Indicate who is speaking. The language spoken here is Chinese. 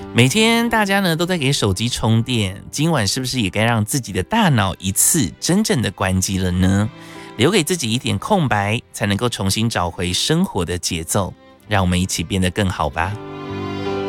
Speaker 1: 每天大家呢都在给手机充电，今晚是不是也该让自己的大脑一次真正的关机了呢？留给自己一点空白，才能够重新找回生活的节奏。让我们一起变得更好吧。